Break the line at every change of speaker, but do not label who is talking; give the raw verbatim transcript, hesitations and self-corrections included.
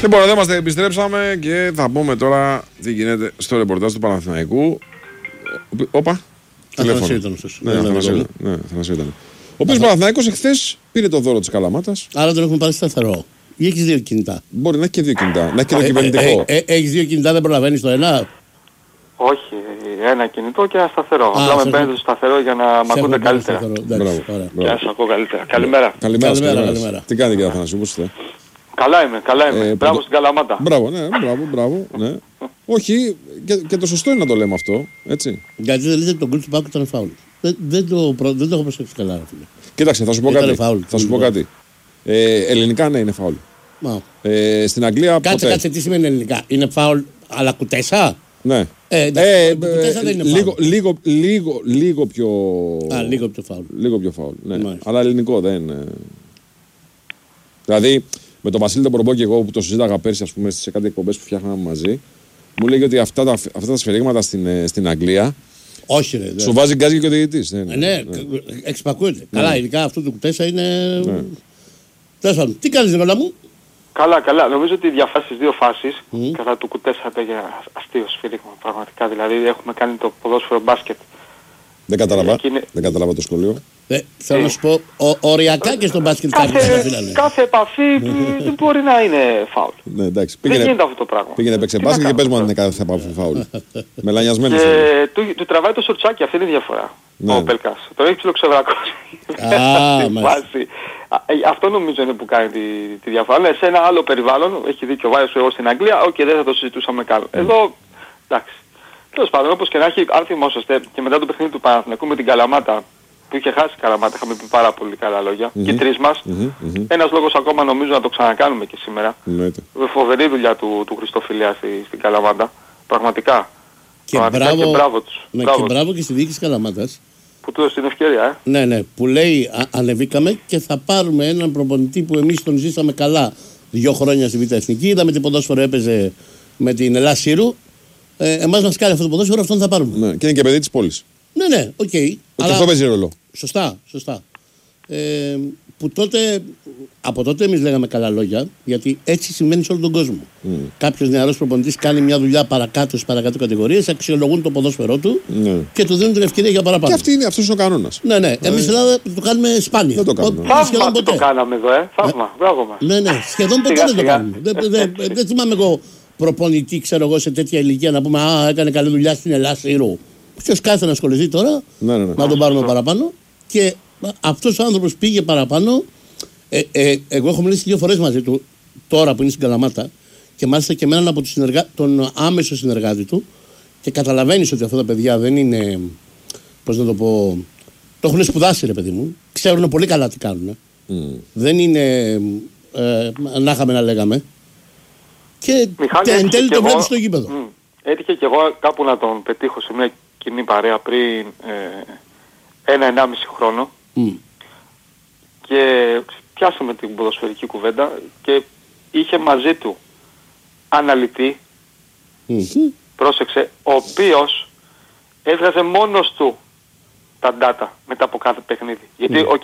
Λοιπόν, εδώ είμαστε, επιστρέψαμε και θα πούμε τώρα τι γίνεται στο ρεπορτάζ του Παναθηναϊκού. Όπα.
Αθανασίου ήταν ωστόσο.
Ναι, Αθανασίου ήταν. Ο οποίος Παναθηναϊκός εχθές πήρε το δώρο της Καλαμάτας.
Άρα τον έχουμε πάρει σταθερό. Ή έχεις δύο κινητά?
Μπορεί να έχει και δύο κινητά. Να έχει και το κυβερνητικό.
Έχεις δύο κινητά, δεν προλαβαίνεις το ένα?
Όχι, ένα κινητό και ένα σταθερό. Απλά με παίρνετε το σταθερό για να μ' ακούτε καλύτερα. Για να σας ακούω καλύτερα. Καλημέρα.
Καλημέρα. Τι κάνετε κύριε Αθανασίου, πώς είστε?
Καλά είμαι, καλά είμαι.
Ε,
μπράβο στην Καλαμάτα.
Μπράβο, ναι, μπράβο, μπράβο. Ναι. Όχι, και, και το σωστό είναι να το λέμε αυτό, έτσι.
Γιατί δεν λέτε τον γκολ του Πάκου ήταν φάουλ. Δεν, δεν, το, δεν το έχω προσέξει καλά, φίλε.
Κοίταξε, θα σου πω
ήταν
κάτι.
Φάουλ,
θα σου πω κάτι. Ε, ελληνικά ναι, είναι φάουλ. Ε, στην Αγγλία
κάτσε,
ποτέ.
Κάτσε, τι σημαίνει ελληνικά? Είναι φάουλ, αλλά κουτέσα.
Ναι.
Ε, ε, ε, κουτέσα δεν είναι
λίγο, λίγο, λίγο, λίγο πιο.
Α, λίγο πιο φάουλ.
Λίγο πιο φάουλ. Ναι. Αλλά ελληνικό δεν είναι. Δηλαδή, με τον Βασίλη τον Προμπό και εγώ που το συζήταγα πέρσι, ας πούμε, σε κάτι εκπομπές που φτιάχναμε μαζί, μου λέγει ότι αυτά τα, αυτά τα σφαιρίγματα στην, στην Αγγλία.
Όχι, ρε.
Σου βάζει γκάζι και ο διαιτητής. Ναι,
ναι, ναι, ναι. Εξυπακούεται. Ναι. Καλά, ειδικά αυτό το κουτέσα είναι. Ναι. Τέλος πάντων, τι κάνεις, Νικόλα μου?
Καλά, καλά. Νομίζω ότι διαφάσεις δύο φάσεις mm. κατά του κουτέσα για αστείο σφύριγμα. Πραγματικά δηλαδή έχουμε κάνει το ποδόσφαιρο μπάσκετ.
Δεν κατάλαβα. Είναι... Δεν κατάλαβα το σχολείο.
Ε, θέλω να σου πω, ο, οριακά και στον μπάσκετ
κάθε, κάθε επαφή δεν μπορεί να είναι φάουλ.
Ναι, εντάξει.
Πήγαινε, δεν γίνεται αυτό το πράγμα.
Πήγαινε παίξε μπάσκετ και πες μου αν είναι κάθε επαφή φάουλ. Μελανιασμένος.
Και του, του τραβάει το σορτσάκι, αυτή είναι η διαφορά. Ναι. Ο Πελκάς. Το έχει ψιλοξεβρακώσει. Αυτό νομίζω είναι που κάνει τη, τη διαφορά. Σε ένα άλλο περιβάλλον, έχει δίκιο ο Βάιος εγώ στην Αγγλία, οκ, okay, δεν θα το συζητούσαμε καν. Εδώ, εντάξει. Τέλος πάντων, όπως και να έχει, αν θυμόσαστε, και μετά το παιχνίδι του Παναθηναϊκού με την Καλαμάτα, που είχε χάσει η Καλαμάτα, είχαμε πει πάρα πολύ καλά λόγια, mm-hmm. και οι τρεις μας, mm-hmm. Mm-hmm. ένας λόγος ακόμα νομίζω να το ξανακάνουμε και σήμερα. Mm-hmm. Φοβερή δουλειά του, του Χριστοφιλιά στη, στην Καλαμάτα, πραγματικά.
Και μπράβο, και μπράβο τους. Ναι, μπράβο και μπράβο και στη διοίκηση Καλαμάτας.
Που του έδωσε την ευκαιρία, ε.
Ναι, ναι, που λέει α, ανεβήκαμε και θα πάρουμε έναν προπονητή που εμείς τον ζήσαμε καλά δύο χρόνια στη Β' Εθνική, είδαμε τι ποδόσφαιρο έπαιζε με την Ελλάδα Σύρου. Ε, εμάς μας κάνει αυτό το ποδόσφαιρο, αυτόν θα πάρουμε.
Ναι, και είναι και παιδί της πόλης.
Ναι, ναι, οκ. Okay,
αλλά... αυτό παίζει ρόλο.
Σωστά, σωστά. Ε, που τότε, από τότε εμείς λέγαμε καλά λόγια, γιατί έτσι συμβαίνει σε όλο τον κόσμο. Mm. Κάποιος νεαρός προπονητής κάνει μια δουλειά παρακάτω στις παρακάτω κατηγορίες, αξιολογούν το ποδόσφαιρό του mm. και του δίνουν την ευκαιρία για παραπάνω.
Και αυτή είναι, αυτός είναι ο κανόνας.
Ναι, ναι. Εμείς στην Ελλάδα το κάνουμε σπάνια.
Δεν το κάνουμε.
Θαύμα που το κάναμε εδώ, ε. Θαύμα. Μπράβο μας.
Ναι, ναι. Σχεδόν ποτέ δεν το κάνουμε. Δεν θυμάμαι εγώ προπονητή, ξέρω εγώ, σε τέτοια ηλικία να πούμε α, έκανε καλή δουλειά στην Ελλάδα Σύρου. Ποιος κάθε να ασχοληθεί τώρα, ναι, ναι, ναι. να τον πάρουμε ναι. παραπάνω. Και αυτός ο άνθρωπος πήγε παραπάνω. Ε, ε, εγώ έχω μιλήσει δύο φορές μαζί του, τώρα που είναι στην Καλαμάτα, και μάλιστα και με έναν από τους συνεργα... τον άμεσο συνεργάτη του. Και καταλαβαίνεις ότι αυτά τα παιδιά δεν είναι. Πώς να το πω. Το έχουν σπουδάσει, ρε παιδί μου. Ξέρουν πολύ καλά τι κάνουν. Mm. Δεν είναι. Ε, να είχαμε να λέγαμε. Και εν τέλει το βλέπεις στο γήπεδο. Mm.
Έτυχε και εγώ κάπου να τον πετύχω σε μια κοινή παρέα πριν ε, ένα-ενάμιση χρόνο mm. και πιάσαμε την ποδοσφαιρική κουβέντα και είχε μαζί του αναλυτή, mm-hmm. πρόσεξε, ο οποίος έβγαζε μόνος του τα data μετά από κάθε παιχνίδι. Γιατί, mm.